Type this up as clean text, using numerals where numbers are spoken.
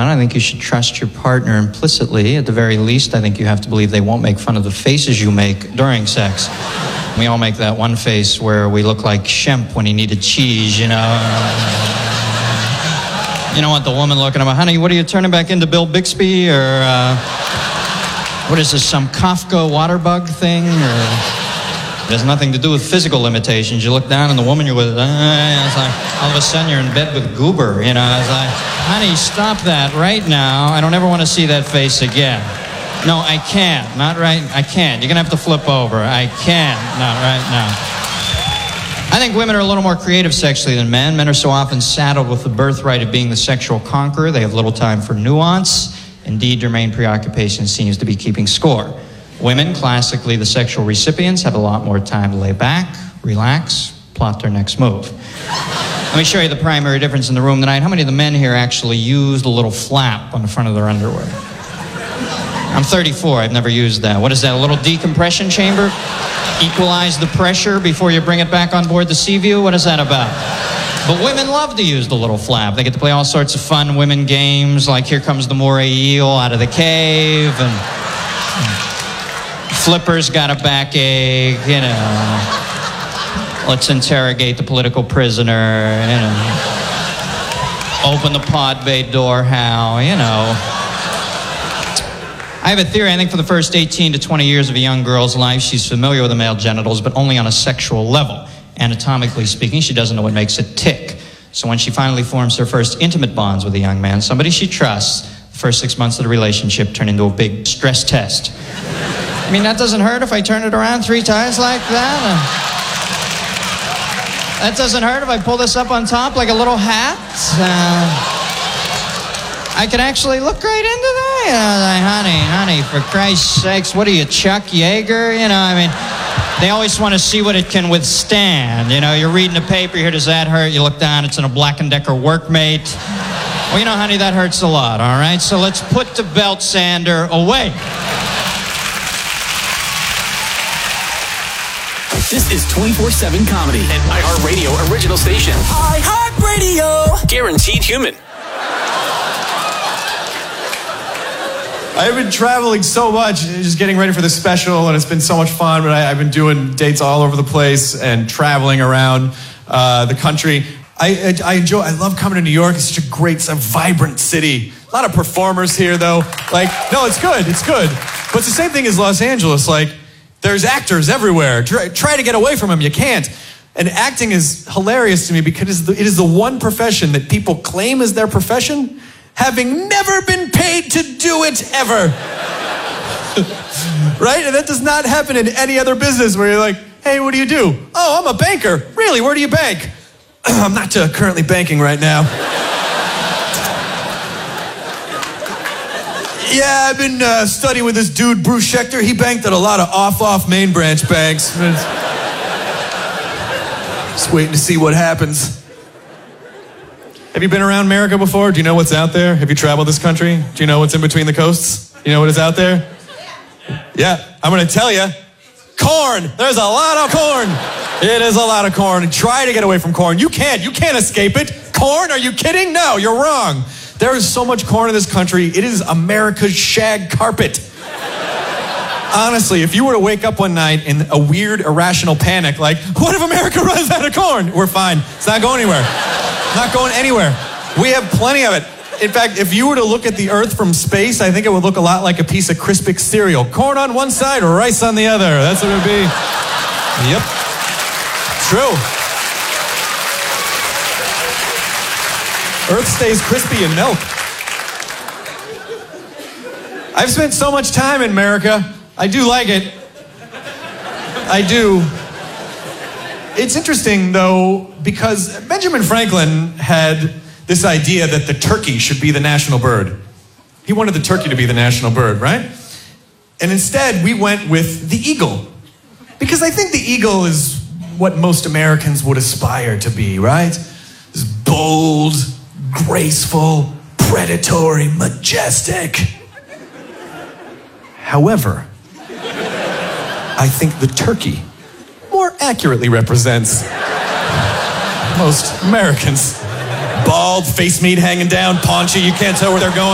fun. I think you should trust your partner implicitly. At the very least, I think you have to believe they won't make fun of the faces you make during sex. We all make that one face where we look like Shemp when he needed cheese, you know. You don't want the woman looking at him, honey, what are you turning back into Bill Bixby? Or what is this, some Kafka water bug thing? Or it has nothing to do with physical limitations. You look down and the woman you're with, it's like, all of a sudden you're in bed with Goober, you know. It's like, honey, stop that right now. I don't ever want to see that face again. No, I can't. Not right. I can't. You're going to have to flip over. I can't. Not right now. I think women are a little more creative sexually than men. Men are so often saddled with the birthright of being the sexual conqueror. They have little time for nuance. Indeed, their main preoccupation seems to be keeping score. Women, classically the sexual recipients, have a lot more time to lay back, relax, plot their next move. Let me show you the primary difference in the room tonight. How many of the men here actually used a little flap on the front of their underwear? I'm 34. I've never used that. What is that, a little decompression chamber? Equalize the pressure before you bring it back on board the Seaview? What is that about? But women love to use the little flap. They get to play all sorts of fun women games, like Here Comes the Moray Eel out of the cave, and Flipper's got a backache, you know. Let's interrogate the political prisoner, you know. Open the pod bay door, how, you know. I have a theory. I think for the first 18 to 20 years of a young girl's life, she's familiar with the male genitals, but only on a sexual level. Anatomically speaking, she doesn't know what makes it tick. So when she finally forms her first intimate bonds with a young man, somebody she trusts, the first 6 months of the relationship turn into a big stress test. I mean, that doesn't hurt if I turn it around 3 times like that. That doesn't hurt if I pull this up on top like a little hat. I can actually look right into that. You know, like, honey, for Christ's sakes, what are you, Chuck Yeager? You know, I mean, they always want to see what it can withstand. You know, you're reading the paper, you hear, does that hurt? You look down, it's in a Black & Decker Workmate. Well, you know, honey, that hurts a lot, all right? So let's put the belt sander away. This is 24/7 Comedy, an iHeartRadio original station. iHeartRadio! Guaranteed human. I've been traveling so much, just getting ready for the special, and it's been so much fun. But I've been doing dates all over the place and traveling around the country. I love coming to New York. It's such a great, a vibrant city. A lot of performers here, though. Like, no, it's good. But it's the same thing as Los Angeles. Like, there's actors everywhere. Try to get away from them. You can't. And acting is hilarious to me because it is the one profession that people claim as their profession, having never been paid to do it ever. Right? And that does not happen in any other business where you're like, hey, what do you do? Oh, I'm a banker. Really? Where do you bank? I'm not currently banking right now. Yeah, I've been studying with this dude, Bruce Schechter. He banked at a lot of off main branch banks. Just waiting to see what happens. Have you been around America before? Do you know what's out there? Have you traveled this country? Do you know what's in between the coasts? You know what is out there? Yeah, I'm going to tell you. Corn. There's a lot of corn. It is a lot of corn. And try to get away from corn. You can't escape it. Corn? Are you kidding? No, you're wrong. There is so much corn in this country. It is America's shag carpet. Honestly, if you were to wake up one night in a weird, irrational panic, like, what if America runs out of corn? We're fine. It's not going anywhere. Not going anywhere. We have plenty of it. In fact, if you were to look at the Earth from space, I think it would look a lot like a piece of Crispix cereal. Corn on one side, rice on the other. That's what it would be. Yep. True. Earth stays crispy in milk. I've spent so much time in America. I do like it. I do. It's interesting, though, because Benjamin Franklin had this idea that the turkey should be the national bird. He wanted the turkey to be the national bird, right? And instead, we went with the eagle. Because I think the eagle is what most Americans would aspire to be, right? This bold, graceful, predatory, majestic. However, I think the turkey more accurately represents most Americans. Bald, face meat hanging down, paunchy, you can't tell where they're going.